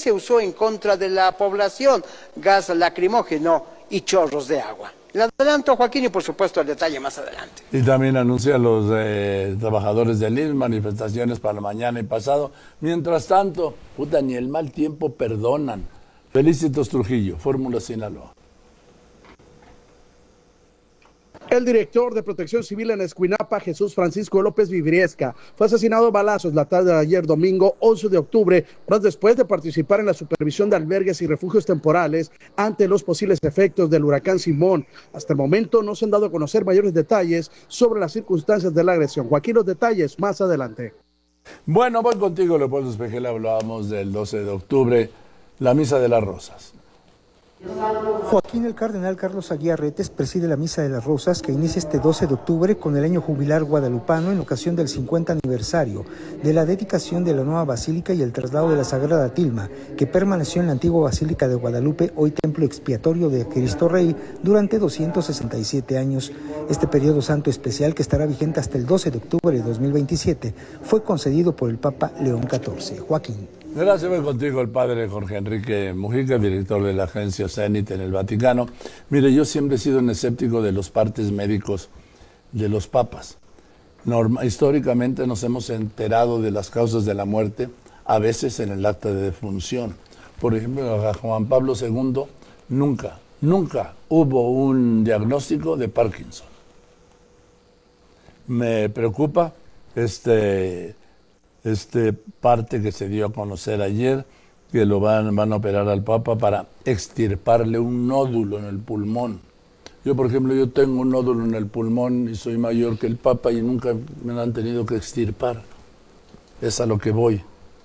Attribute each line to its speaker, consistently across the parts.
Speaker 1: se usó en contra de la población, gas lacrimógeno y chorros de agua. Le adelanto, Joaquín, y por supuesto el detalle más adelante.
Speaker 2: Y también anuncia a los trabajadores del IMSS manifestaciones para mañana y pasado. Mientras tanto, ni el mal tiempo perdonan. Felicitos Trujillo, Fórmula Sinaloa.
Speaker 3: El director de Protección Civil en Escuinapa, Jesús Francisco López Viviriesca, fue asesinado a balazos la tarde de ayer domingo 11 de octubre, horas después de participar en la supervisión de albergues y refugios temporales ante los posibles efectos del huracán Simón. Hasta el momento no se han dado a conocer mayores detalles sobre las circunstancias de la agresión. Joaquín, los detalles más adelante.
Speaker 2: Bueno, voy contigo, Leopoldo Espejel. Hablábamos del 12 de octubre, la Misa de las Rosas.
Speaker 4: Joaquín, el cardenal Carlos Aguiar Retes preside la Misa de las Rosas que inicia este 12 de octubre con el año jubilar guadalupano en ocasión del 50 aniversario de la dedicación de la nueva basílica y el traslado de la Sagrada Tilma, que permaneció en la antigua Basílica de Guadalupe, hoy templo expiatorio de Cristo Rey, durante 267 años. Este periodo santo especial, que estará vigente hasta el 12 de octubre de 2027, fue concedido por el Papa León XIV. Joaquín.
Speaker 2: Gracias, voy contigo, el padre Jorge Enrique Mujica, director de la agencia Zenit en el Vaticano. Mire, yo siempre he sido un escéptico de los partes médicos de los papas. Históricamente nos hemos enterado de las causas de la muerte, a veces en el acta de defunción. Por ejemplo, a Juan Pablo II nunca hubo un diagnóstico de Parkinson. Me preocupa parte que se dio a conocer ayer, que lo van a operar al Papa para extirparle un nódulo en el pulmón. Yo, por ejemplo, tengo un nódulo en el pulmón y soy mayor que el Papa y nunca me lo han tenido que extirpar. Es a lo que voy.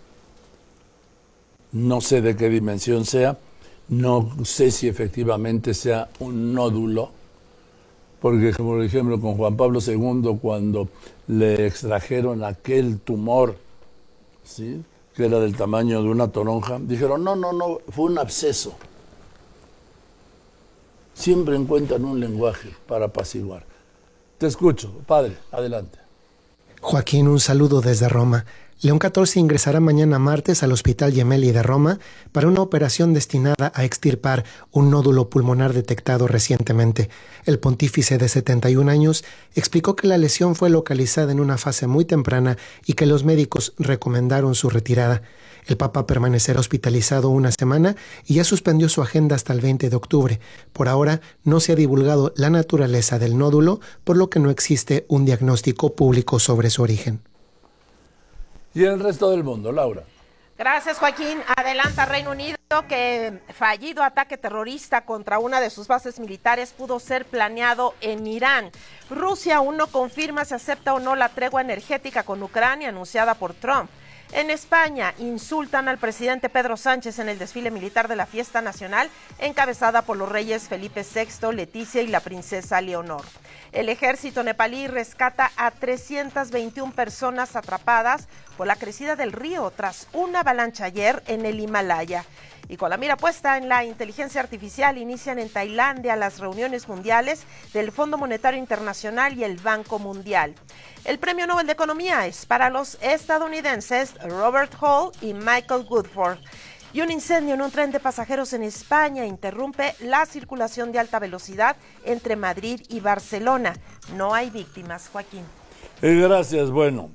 Speaker 2: No sé de qué dimensión sea, no sé si efectivamente sea un nódulo, porque, por ejemplo, con Juan Pablo II, cuando le extrajeron aquel tumor, ¿sí?, que era del tamaño de una toronja, dijeron, no, fue un absceso. Siempre encuentran un lenguaje para apaciguar. Te escucho, padre, adelante.
Speaker 5: Joaquín, un saludo desde Roma. León XIV ingresará mañana martes al Hospital Gemelli de Roma para una operación destinada a extirpar un nódulo pulmonar detectado recientemente. El pontífice de 71 años explicó que la lesión fue localizada en una fase muy temprana y que los médicos recomendaron su retirada. El Papa permanecerá hospitalizado una semana y ya suspendió su agenda hasta el 20 de octubre. Por ahora no se ha divulgado la naturaleza del nódulo, por lo que no existe un diagnóstico público sobre su origen.
Speaker 2: Y el resto del mundo, Laura.
Speaker 6: Gracias, Joaquín. Adelanta Reino Unido que fallido ataque terrorista contra una de sus bases militares pudo ser planeado en Irán. Rusia aún no confirma si acepta o no la tregua energética con Ucrania anunciada por Trump. En España, insultan al presidente Pedro Sánchez en el desfile militar de la fiesta nacional, encabezada por los reyes Felipe VI, Leticia y la princesa Leonor. El ejército nepalí rescata a 321 personas atrapadas por la crecida del río tras una avalancha ayer en el Himalaya. Y con la mira puesta en la inteligencia artificial, inician en Tailandia las reuniones mundiales del Fondo Monetario Internacional y el Banco Mundial. El Premio Nobel de Economía es para los estadounidenses Robert Hall y Michael Woodford. Y un incendio en un tren de pasajeros en España interrumpe la circulación de alta velocidad entre Madrid y Barcelona. No hay víctimas, Joaquín.
Speaker 2: Gracias, bueno,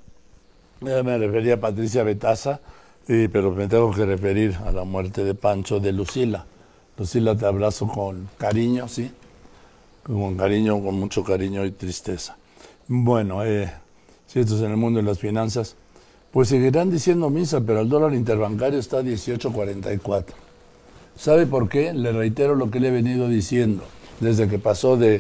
Speaker 2: me refería a Patricia Betaza, pero me tengo que referir a la muerte de Pancho de Lucila. Lucila, te abrazo con cariño, ¿sí? Con cariño, con mucho cariño y tristeza. Bueno, si esto es en el mundo de las finanzas, pues seguirán diciendo misa, pero el dólar interbancario está a 18.44. ¿Sabe por qué? Le reitero lo que le he venido diciendo, desde que pasó de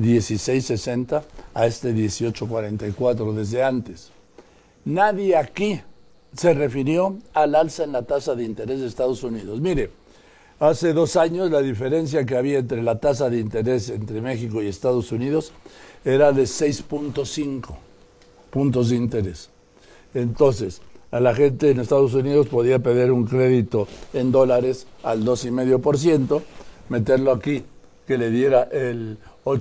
Speaker 2: 16.60 a este 18.44, desde antes. Nadie aquí se refirió al alza en la tasa de interés de Estados Unidos. Mire, hace 2 años la diferencia que había entre la tasa de interés entre México y Estados Unidos era de 6.5 puntos de interés. Entonces, a la gente en Estados Unidos podía pedir un crédito en dólares al 2,5%, meterlo aquí, que le diera el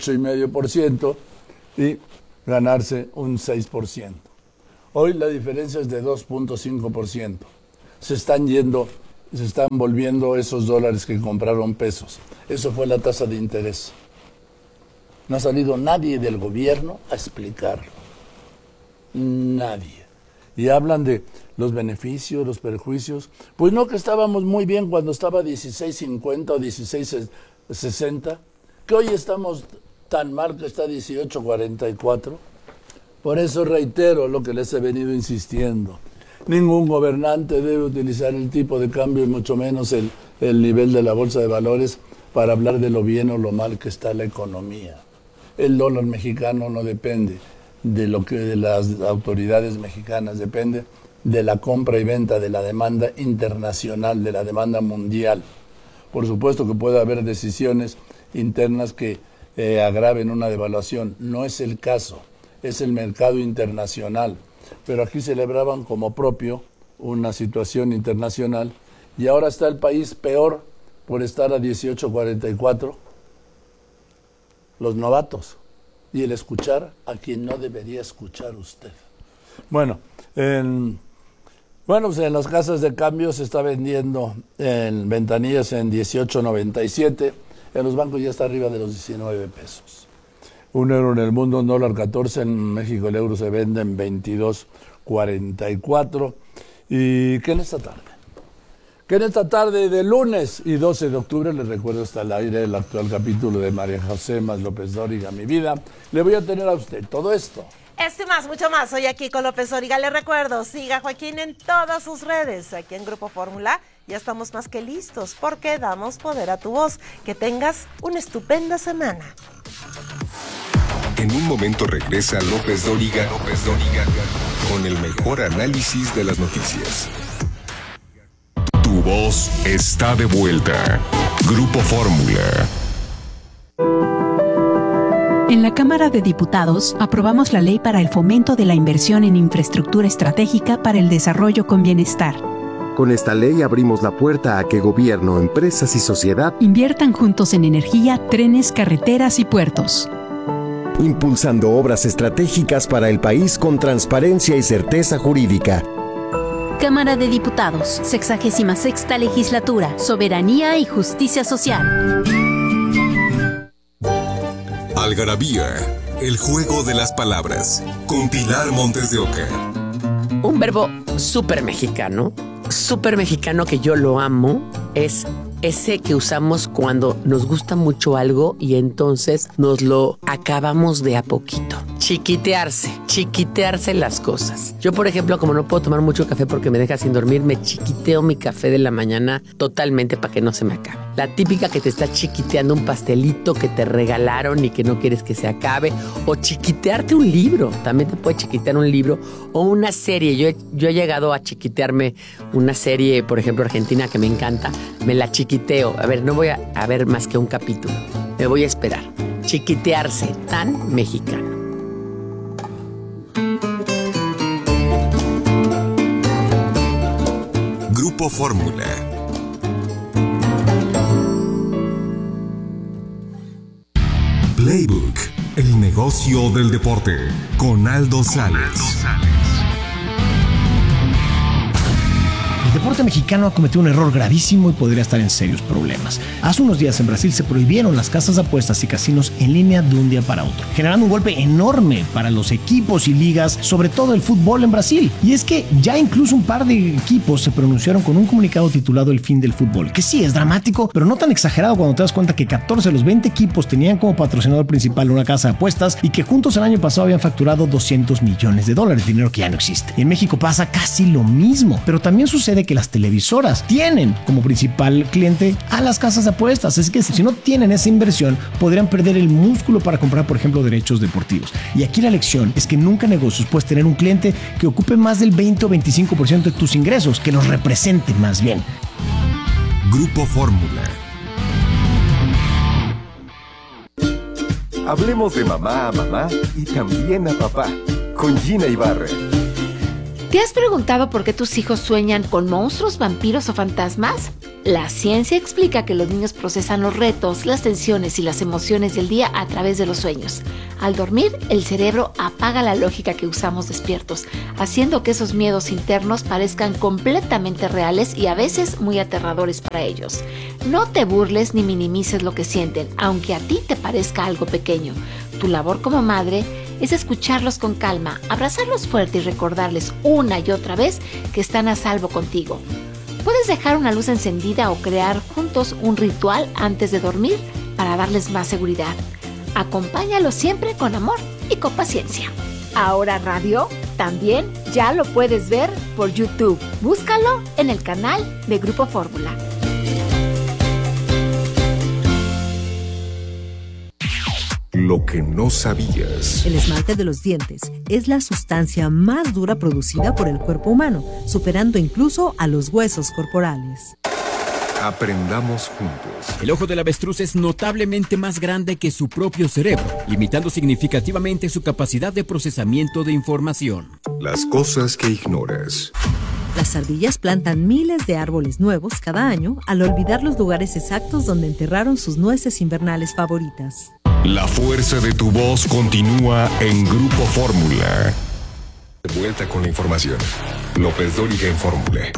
Speaker 2: 8,5% y ganarse un 6%. Hoy la diferencia es de 2.5%. Se están yendo se están volviendo esos dólares que compraron pesos. Eso fue la tasa de interés. No ha salido nadie del gobierno a explicarlo. Nadie. Y hablan de los beneficios, los perjuicios. Pues no, que estábamos muy bien cuando estaba 16.50 o 16.60, que hoy estamos tan mal que está 18.44. Por eso reitero lo que les he venido insistiendo. Ningún gobernante debe utilizar el tipo de cambio y mucho menos el nivel de la bolsa de valores para hablar de lo bien o lo mal que está la economía. El dólar mexicano no depende de lo que de las autoridades mexicanas, depende de la compra y venta, de la demanda internacional, de la demanda mundial. Por supuesto que puede haber decisiones internas que agraven una devaluación. No es el caso, es el mercado internacional. Pero aquí celebraban como propio una situación internacional y ahora está el país peor por estar a 18.44. Los novatos y el escuchar a quien no debería escuchar usted. Bueno, pues en las casas de cambio se está vendiendo en ventanillas en 18.97, en los bancos ya está arriba de los 19 pesos. Un euro en el mundo, un dólar 14, en México el euro se vende en 22.44. ¿Y qué en esta tarde? Que en esta tarde de lunes y 12 de octubre, les recuerdo, está al aire el actual capítulo de María José más López Dóriga, Mi Vida. Le voy a tener a usted todo esto.
Speaker 6: Este más, mucho más. Soy aquí con López Dóriga. Le recuerdo, siga a Joaquín en todas sus redes. Aquí en Grupo Fórmula ya estamos más que listos porque damos poder a tu voz. Que tengas una estupenda semana.
Speaker 7: En un momento regresa López Dóriga con el mejor análisis de las noticias. Tu voz está de vuelta. Grupo Fórmula.
Speaker 8: En la Cámara de Diputados aprobamos la ley para el fomento de la inversión en infraestructura estratégica para el desarrollo con bienestar.
Speaker 9: Con esta ley abrimos la puerta a que gobierno, empresas y sociedad
Speaker 8: inviertan juntos en energía, trenes, carreteras y puertos.
Speaker 9: Impulsando obras estratégicas para el país con transparencia y certeza jurídica.
Speaker 10: Cámara de Diputados, 66ª Legislatura, Soberanía y Justicia Social.
Speaker 7: Algarabía, el juego de las palabras, con Pilar Montes de Oca.
Speaker 11: Un verbo súper mexicano que yo lo amo, es ese que usamos cuando nos gusta mucho algo y entonces nos lo acabamos de a poquito. Chiquitearse las cosas. Yo, por ejemplo, como no puedo tomar mucho café porque me deja sin dormir, me chiquiteo mi café de la mañana totalmente para que no se me acabe. La típica que te está chiquiteando un pastelito que te regalaron y que no quieres que se acabe, o chiquitearte un libro. También te puede chiquitear un libro o una serie. Yo he llegado a chiquitearme una serie, por ejemplo, argentina, que me encanta. Me la chiquiteo. A ver, no voy a ver más que un capítulo. Me voy a esperar. Chiquitearse, tan mexicano.
Speaker 7: Grupo Fórmula. Playbook, el negocio del deporte, con Aldo Sales.
Speaker 12: El deporte mexicano ha cometido un error gravísimo y podría estar en serios problemas. Hace unos días en Brasil se prohibieron las casas de apuestas y casinos en línea de un día para otro, generando un golpe enorme para los equipos y ligas, sobre todo el fútbol en Brasil. Y es que ya incluso un par de equipos se pronunciaron con un comunicado titulado El fin del fútbol, que sí es dramático, pero no tan exagerado cuando te das cuenta que 14 de los 20 equipos tenían como patrocinador principal una casa de apuestas y que juntos el año pasado habían facturado $200 millones, dinero que ya no existe. En México pasa casi lo mismo, pero también sucede que las televisoras tienen como principal cliente a las casas de apuestas. Es que si no tienen esa inversión, podrían perder el músculo para comprar, por ejemplo, derechos deportivos. Y aquí la lección es que nunca en negocios puedes tener un cliente que ocupe más del 20 o 25% de tus ingresos, que los represente más bien.
Speaker 7: Grupo Fórmula.
Speaker 9: Hablemos de mamá a mamá y también a papá, con Gina Ibarra.
Speaker 13: ¿Te has preguntado por qué tus hijos sueñan con monstruos, vampiros o fantasmas? La ciencia explica que los niños procesan los retos, las tensiones y las emociones del día a través de los sueños. Al dormir, el cerebro apaga la lógica que usamos despiertos, haciendo que esos miedos internos parezcan completamente reales y a veces muy aterradores para ellos. No te burles ni minimices lo que sienten, aunque a ti te parezca algo pequeño. Tu labor como madre es escucharlos con calma, abrazarlos fuerte y recordarles una y otra vez que están a salvo contigo. Puedes dejar una luz encendida o crear juntos un ritual antes de dormir para darles más seguridad. Acompáñalos siempre con amor y con paciencia. Ahora Radio también ya lo puedes ver por YouTube. Búscalo en el canal de Grupo Fórmula.
Speaker 7: Lo que no sabías.
Speaker 14: El esmalte de los dientes es la sustancia más dura producida por el cuerpo humano, superando incluso a los huesos corporales.
Speaker 7: Aprendamos juntos.
Speaker 15: El ojo del avestruz es notablemente más grande que su propio cerebro, limitando significativamente su capacidad de procesamiento de información.
Speaker 7: Las cosas que ignoras.
Speaker 14: Las ardillas plantan miles de árboles nuevos cada año al olvidar los lugares exactos donde enterraron sus nueces invernales favoritas.
Speaker 7: La fuerza de tu voz continúa en Grupo Fórmula. De vuelta con la información. López Dóriga en Fórmula.